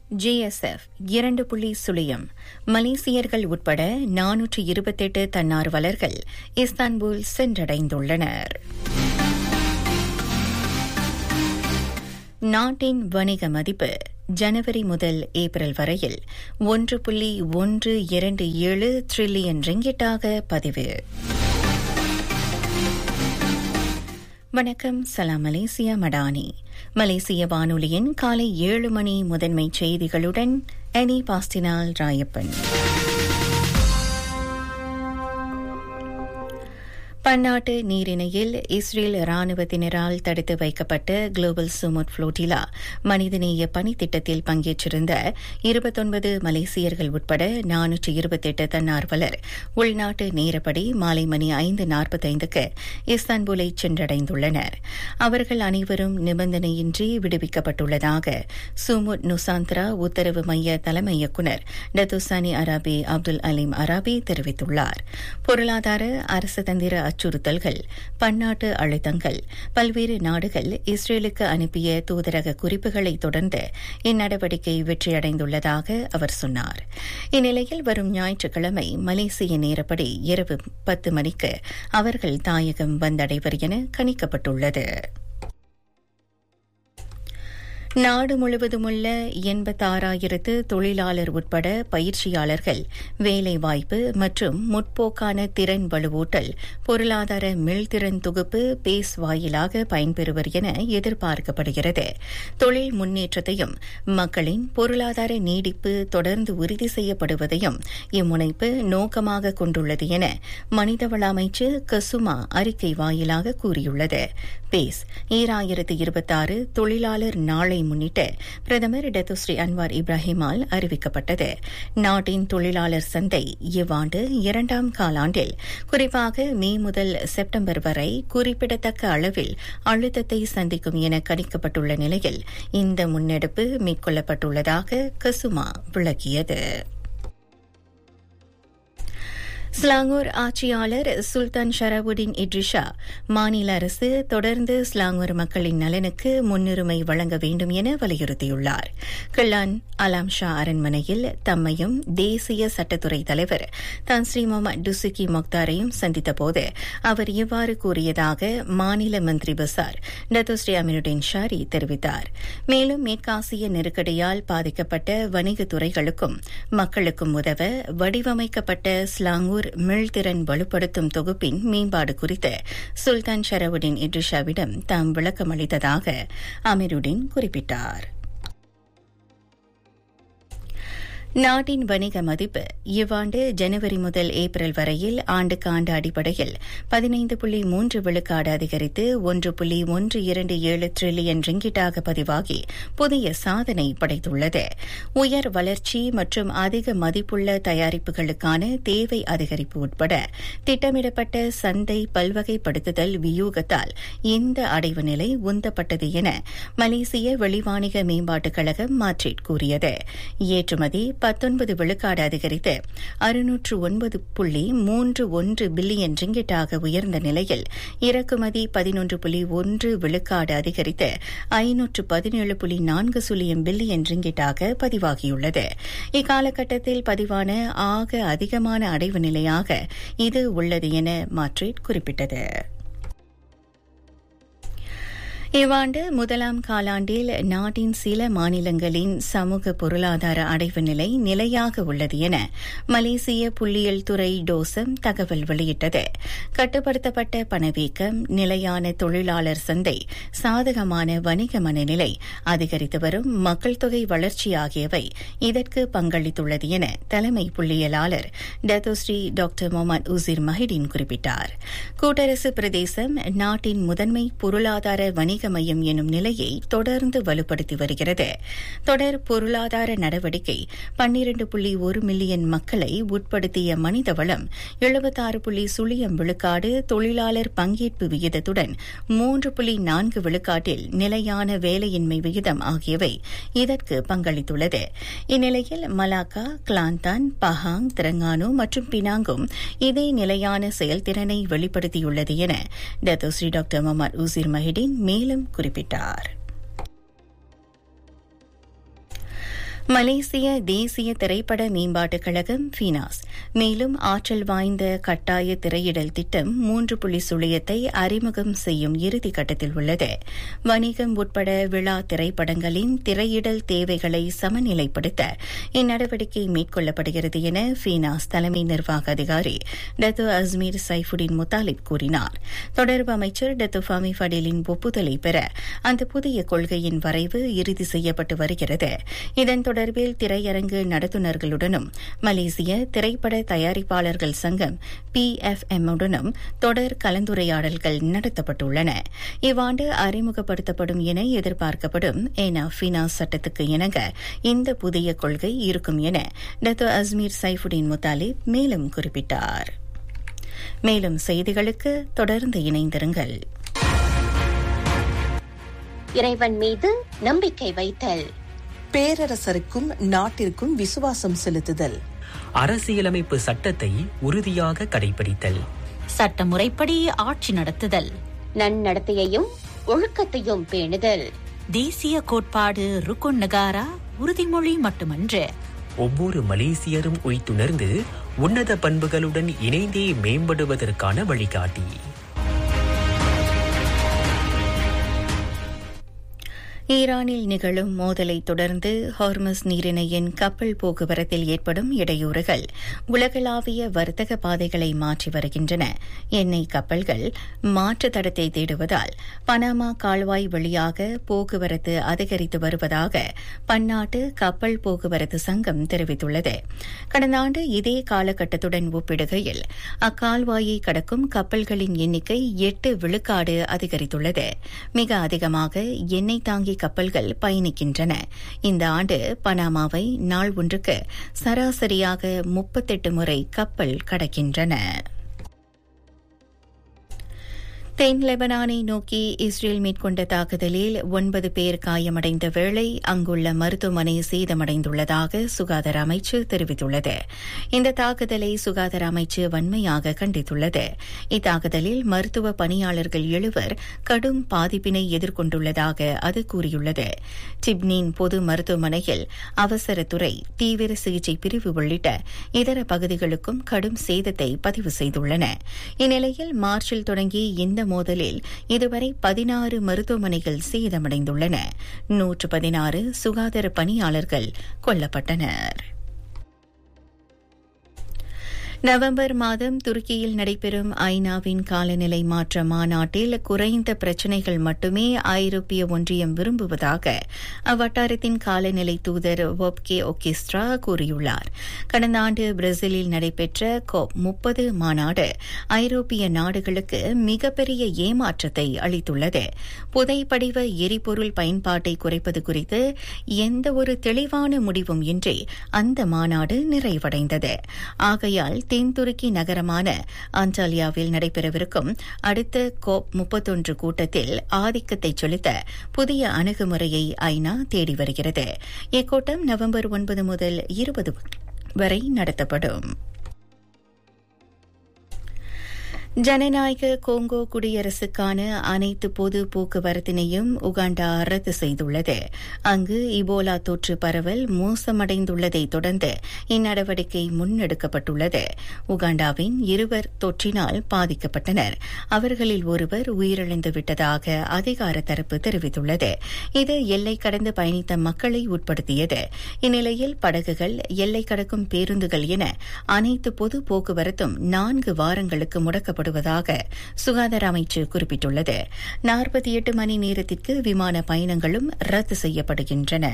JSF 2.0 மலேசியர்கள் உட்பட 428 தன்னார்வலர்கள் Istanbul சென்றடைந்துள்ளனர். நாட்டின் வணிக மதிப்பு ஜனவரி முதல் ஏப்ரல் வரையில் 1.127 டிரில்லியன் ரிங்கிட்டாக பதிவு. வணக்கம், சலாம் மலேசியா மடானி. மலேசிய வானொலியின் காலை 7 மணி முதன்மை செய்திகளுடன் அனி பாஸ்டினால் ராயப்பன். பன்னாட்டு நீரிணையில் இஸ்ரேல் ராணுவத்தினரால் தடுத்து வைக்கப்பட்ட குளோபல் சுமுட் புளோட்டிலா மனிதநேய பணித்திட்டத்தில் பங்கேற்றிருந்த 29 மலேசியர்கள் உட்பட 428 தன்னார்வலர் உள்நாட்டு நேரப்படி மாலை மணி 5:45க்கு இஸ்தான்புலை சென்றடைந்துள்ளனர். அவர்கள் அனைவரும் நிபந்தனையின்றி விடுவிக்கப்பட்டுள்ளதாக சுமுட் நுசாந்திரா உத்தரவு மைய தலைமை இயக்குநர் டத்துசானி அராபி அப்துல் அலீம் அராபி தெரிவித்துள்ளார். பொருளாதார அரசு தந்திர அச்சுறுத்தல்கள், பன்னாட்டு அழுத்தங்கள், பல்வேறு நாடுகள் இஸ்ரேலுக்கு அனுப்பிய தூதரக குறிப்புகளை தொடர்ந்து இந்நடவடிக்கை வெற்றியடைந்துள்ளதாக அவர் சொன்னார். இந்நிலையில் வரும் ஞாயிற்றுக்கிழமை மலேசிய நேரப்படி இரவு 10 மணிக்கு அவர்கள் தாயகம் வந்தடைவர் என கணிக்கப்பட்டுள்ளது. நாடு முழுவதுமுள்ள 86,000 தொழிலாளர் உட்பட பயிற்சியாளர்கள் வேலைவாய்ப்பு மற்றும் முற்போக்கான திறன் வலுவூட்டல் பொருளாதார மீள்திறன் தொகுப்பு பேஸ் வாயிலாக பயன்பெறுவர் என எதிர்பார்க்கப்படுகிறது. தொழில் முன்னேற்றத்தையும் மக்களின் பொருளாதார நீடிப்பு தொடர்ந்து உறுதி செய்யப்படுவதையும் இம்முனைப்பு நோக்கமாக கொண்டுள்ளது என மனிதவள அமைச்சு கசுமா அறிக்கை வாயிலாக கூறியுள்ளது. பேஸ் 2026 தொழிலாளர் நாளை முன்னிட்டு பிரதமர் டத்துஸ்ரீ அன்வார் இப்ராஹிமால் அறிவிக்கப்பட்டது. நாட்டின் தொழிலாளர் சந்தை இவ்வாண்டு 2ஆம் காலாண்டில் குறிப்பாக மே முதல் செப்டம்பர் வரை குறிப்பிடத்தக்க அளவில் அழுத்தத்தை சந்திக்கும் என கணிக்கப்பட்டுள்ள நிலையில் இந்த முன்னெடுப்பு மேற்கொள்ளப்பட்டுள்ளதாக கசுமா விளக்கியது. ஸ்லாங்கூர் ஆட்சியாளர் சுல்தான் ஷராவுடின் இட்ரிஷா மாநில அரசு தொடர்ந்து ஸ்லாங்கூர் மக்களின் நலனுக்கு முன்னுரிமை வழங்க வேண்டும் என வலியுறுத்தியுள்ளார். கிளான் அலாம் ஷா அரண்மனையில் தம்மையும் தேசிய சட்டத்துறை தலைவர் தன்ஸ்ரீ முகமது டுசுகி மொக்தாரையும் சந்தித்தபோது அவர் இவ்வாறு கூறியதாக மாநில மந்திரி பசார் டத்துஸ்ரீ அமீனுddin ஷாரி தெரிவித்தார். மேலும் மேற்காசிய நெருக்கடியால் பாதிக்கப்பட்ட வணிகத் துறைகளுக்கும் மக்களுக்கும் உதவ வடிவமைக்கப்பட்ட ஸ்லாங்கூர் மீள்திறன் வலுப்படுத்தும் தொகுப்பின் மேம்பாடு குறித்து சுல்தான் ஷராவுடின் இட்ரிஷாவிடம் தாம் விளக்கமளித்ததாக அமீருddin குறிப்பிட்டார். நாட்டின் வணிக மதிப்பு இவ்வாண்டு ஜனவரி முதல் ஏப்ரல் வரையில் ஆண்டுக்காண்டு அடிப்படையில் 15.3 விழுக்காடு அதிகரித்து 1.127 டிரில்லியன் ரிங்கிட்டாக பதிவாகி புதிய சாதனை படைத்துள்ளது. உயர் வளர்ச்சி மற்றும் அதிக மதிப்புள்ள தயாரிப்புகளுக்கான தேவை அதிகரிப்பு உட்பட திட்டமிடப்பட்ட சந்தை பல்வகைப்படுத்துதல் வியூகத்தால் இந்த அடைவு நிலை உந்தப்பட்டது என மலேசிய வெளிவாணிக மேம்பாட்டுக் கழகம் மாட்ரிட் கூறியது. ஏற்றுமதி 19 விழுக்காடு அதிகரித்து 609.31 பில்லியன் ரிங்கிட்டாக உயர்ந்த நிலையில் இறக்குமதி 11.1 விழுக்காடு அதிகரித்து 517.40 பில்லியன் ரிங்கிட்டாக பதிவாகியுள்ளது. இக்காலகட்டத்தில் பதிவான ஆக அதிகமான அடைவு நிலையாக இது உள்ளது என மாட்ரிட் குறிப்பிட்டது. இவ்வாண்டு முதலாம் காலாண்டில் நாட்டின் சில மாநிலங்களின் சமூக பொருளாதார அடைவு நிலை நிலையாக உள்ளது என மலேசிய புள்ளியியல் துறை டோசம் தகவல் வெளியிட்டது. கட்டுப்படுத்தப்பட்ட பணவீக்கம், நிலையான தொழிலாளர் சந்தை, சாதகமான வணிக மனநிலை, அதிகரித்து வரும் மக்கள் தொகை வளர்ச்சி ஆகியவை இதற்கு பங்களித்துள்ளது என தலைமை புள்ளியியலாளர் டத்துஸ்ரீ டாக்டர் முகமது உசிர் மஹிடின் குறிப்பிட்டார். கூட்டரசு பிரதேசம் நாட்டின் முதன்மை பொருளாதார வணிக மையம் எனும் நிலையை தொடர்ந்து வலுப்படுத்தி வருகிறது. தொடர் பொருளாதார நடவடிக்கை 12.1 மில்லியன் மக்களை உட்படுத்திய மனிதவளம் 76.0 விழுக்காடு தொழிலாளர் பங்கேற்பு விகிதத்துடன் 3.4 விழுக்காட்டில் நிலையான வேலையின்மை விகிதம் ஆகியவை இதற்கு பங்களித்துள்ளது. இந்நிலையில் மலாக்கா, கிளாந்தான், பஹாங், திரங்கானு மற்றும் பினாங்கும் இதே நிலையான செயல்திறனை வெளிப்படுத்தியுள்ளது என டத்துஸ்ரீ டாக்டர் முகமது உசிர் மஹிடின் மேலும் குறிப்பிட்டார். மலேசிய தேசிய திரைப்பட மேம்பாட்டுக் கழகம் ஃபினாஸ் மேலும் ஆற்றல் வாய்ந்த கட்டாய திரையிடல் திட்டம் 3.0 அறிமுகம் செய்யும் இறுதிக் கட்டத்தில் உள்ளது. வணிகம் உட்பட விழா திரைப்படங்களின் திரையிடல் தேவைகளை சமநிலைப்படுத்த இந்நடவடிக்கை மேற்கொள்ளப்படுகிறது என ஃபினாஸ் தலைமை நிர்வாக அதிகாரி டத்து அஸ்மீர் சைஃபுடின் முத்தாலிப் கூறினார். தொடர்பு அமைச்சர் டத்து ஃபாமி ஃபடேலின் ஒப்புதலை பெற அந்த புதிய கொள்கையின் வரைவு இறுதி செய்யப்பட்டு வருகிறது. இதன் தொடர்பில் திரையரங்கு நடத்துனர்களுடனும் மலேசிய திரைப்பட தயாரிப்பாளர்கள் சங்கம் PFM உடனும் தொடர் கலந்துரையாடல்கள் நடத்தப்பட்டுள்ளன. இவ்வாண்டு அறிமுகப்படுத்தப்படும் என எதிர்பார்க்கப்படும் ஃபினாஸ் சட்டத்துக்கு இணங்க இந்த புதிய கொள்கை இருக்கும் என டத்து அஸ்மீர் சைஃபுடின் முத்தாலிப் மேலும் குறிப்பிட்டார். மேலும் செய்திகளுக்கு தொடர்ந்து இணைந்திருங்கள். இறைவன் மீது நம்பிக்கை வைத்தல், பேரரசருக்கும் நாட்டிற்கும் விசுவாசம் செலுத்துதல், அரசியலமைப்பு சட்டத்தை உறுதியாக கடைபிடித்தல், சட்டமுறைப்படி ஆட்சி நடத்துதல், நன்னடத்தையையும் ஒழுக்கத்தையும் பேணுதல், தேசிய கோட்பாடு ருக்குன் நகாரா உறுதிமொழி மட்டுமன்று, ஒவ்வொரு மலேசியரும் உய்த்துணர்ந்து உன்னத பண்புகளுடன் இணைந்தே மேம்படுவதற்கான வழிகாட்டி. ஈரானில் நிகழும் மோதலை தொடர்ந்து ஹார்மஸ் நீரிணையின் கப்பல் போக்குவரத்தில் ஏற்படும் இடையூறுகள் உலகளாவிய வர்த்தக பாதைகளை மாற்றி வருகின்றன. எண்ணெய் கப்பல்கள் மாற்று தடத்தை தேடுவதால் பனாமா கால்வாய் வழியாக போக்குவரத்து அதிகரித்து வருவதாக பன்னாட்டு கப்பல் போக்குவரத்து சங்கம் தெரிவித்துள்ளது. கடந்த ஆண்டு இதே காலகட்டத்துடன் ஒப்பிடுகையில் அக்கால்வாயை கடக்கும் கப்பல்களின் எண்ணிக்கை 8 விழுக்காடு அதிகரித்துள்ளது. மிக அதிகமாக எண்ணெய் தாங்கி கப்பல்கள் பயணிக்கின்றன. இந்த ஆண்டு பனாமாவை நாள் ஒன்றுக்கு சராசரியாக 38 முறை கப்பல் கடக்கின்றன. தென் லெபனானை நோக்கி இஸ்ரேல் மேற்கொண்ட தாக்குதலில் 9 பேர் காயமடைந்த வேளை அங்குள்ள மருத்துவமனை சேதமடைந்துள்ளதாக சுகாதார அமைச்சு தெரிவித்துள்ளது. இந்த தாக்குதலை சுகாதார அமைச்சு வன்மையாக கண்டித்துள்ளது. இத்தாக்குதலில் மருத்துவ பணியாளர்கள் 7 கடும் பாதிப்பினை எதிர்கொண்டுள்ளதாக அது கூறியுள்ளது. டிப்னின் பொது மருத்துவமனையில் அவசரத்துறை, தீவிர சிகிச்சை பிரிவு உள்ளிட்ட இதர பகுதிகளுக்கும் கடும் சேதத்தை பதிவு செய்துள்ளன. இந்நிலையில் மார்ச்சில் தொடங்கி இந்த மோதலில் இதுவரை 16 மருத்துவமனைகள் சேதமடைந்துள்ளன. 116 சுகாதார பணியாளர்கள் கொல்லப்பட்டனர். நவம்பர் மாதம் துருக்கியில் நடைபெறும் ஐநாவின் காலநிலை மாற்ற மாநாட்டில் குறைந்த பிரச்சினைகள் மட்டுமே ஐரோப்பிய ஒன்றியம் விரும்புவதாக அவ்வட்டாரத்தின் காலநிலை தூதர் வொப்கே ஒகிஸ்ட்ரா கூறியுள்ளார். கடந்த ஆண்டு பிரேசிலில் நடைபெற்ற COP30 மாநாடு ஐரோப்பிய நாடுகளுக்கு மிகப்பெரிய ஏமாற்றத்தை அளித்துள்ளது. புதைப்படிவ எரிபொருள் பயன்பாட்டை குறைப்பது குறித்து எந்தவொரு தெளிவான முடிவும் இன்றி அந்த மாநாடு நிறைவடைந்தது. ஆகையால் தென் துருக்கி நகரமான அன்டாலியாவில் நடைபெறவிருக்கும் அடுத்த COP31 கூட்டத்தில் ஆதிக்கத்தை செலுத்த புதிய அணுகுமுறையை ஐநா தேடி வருகிறது. இக்கூட்டம் நவம்பர் 9 முதல் 20 வரை நடத்தப்படும். ஜனநாயக கோங்கோ குடியரசுக்கான அனைத்து பொது போக்குவரத்தினையும் உகாண்டா ரத்து செய்துள்ளது. அங்கு இபோலா தொற்று பரவல் மோசமடைந்துள்ளதை தொடர்ந்து இந்நடவடிக்கை முன்னெடுக்கப்பட்டுள்ளது. உகாண்டாவின் 2 தொற்றினால் பாதிக்கப்பட்டனர். அவர்களில் ஒருவர் உயிரிழந்து விட்டதாக அதிகார தரப்பு தெரிவித்துள்ளது. இது எல்லை கடந்து பயணித்த மக்களை உட்படுத்தியது. இந்நிலையில் படகுகள், எல்லை கடக்கும் பேருந்துகள் என அனைத்து பொது போக்குவரத்தும் 4 வாரங்களுக்கு முடக்கப்படும் சுகாதார அமைச்சு குறிப்பிட்டுள்ளது. 48 மணி நேரத்திற்கு விமான பயணங்களும் ரத்து செய்யப்படுகின்றன.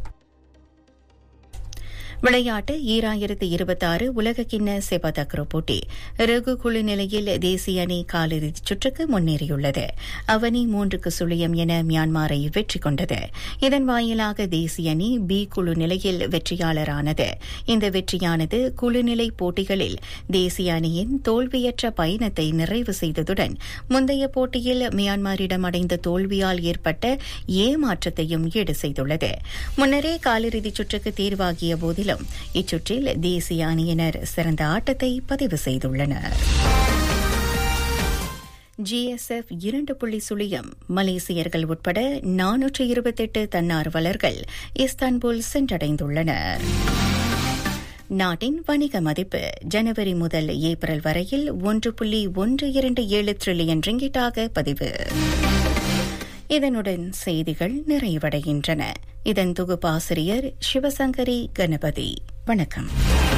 விளையாட்டு 2026 உலகக்கிண்ண செபதக்ரோ போட்டி ரகு குழு நிலையில் தேசிய அணி காலிறுதிச் சுற்றுக்கு முன்னேறியுள்ளது. அவனி 3-0 என மியான்மரை வெற்றி கொண்டது. இதன் வாயிலாக தேசிய அணி பி குழு நிலையில் வெற்றியாளரானது. இந்த வெற்றியானது குழுநிலை போட்டிகளில் தேசிய அணியின் தோல்வியற்ற பயணத்தை நிறைவு செய்ததுடன் முந்தைய போட்டியில் மியான்மரிடம் அடைந்த தோல்வியால் ஏற்பட்ட ஏமாற்றத்தையும் ஈடு செய்துள்ளது. முன்னரே காலிறுதிச் சுற்றுக்கு தேர்வாகிய போதிலும் இச்சுற்றில் தேசிய அணியினர் சிறந்த ஆட்டத்தை பதிவு செய்துள்ளனர். GSF 2.0 மலேசியர்கள் உட்பட 428 தன்னார்வலர்கள் இஸ்தான்புல் சென்றடைந்துள்ளனர். நாட்டின் வணிக மதிப்பு ஜனவரி முதல் ஏப்ரல் வரையில் 1.127 டிரில்லியன் ரிங்கிட்டாக பதிவு. இதனுடன் செய்திகள் நிறைவடைகின்றன. இதன் தொகுப்பாசிரியர் சிவசங்கரி கணபதி. வணக்கம்.